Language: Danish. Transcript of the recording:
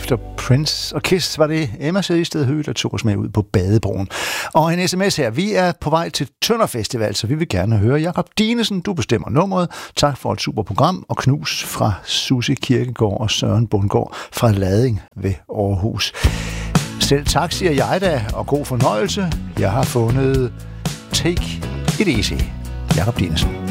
efter Prince og Kiss var det Emma Sædested Høgh, der tog os med ud på Badebroen. Og en sms her. Vi er på vej til Tønder Festival, så vi vil gerne høre Jakob Dinesen. Du bestemmer nummeret. Tak for et super program, og knus fra Susie Kirkegaard og Søren Bundgaard fra Lading ved Aarhus. Selv tak, siger jeg da, og god fornøjelse. Jeg har fundet Take It Easy. Jakob Dinesen.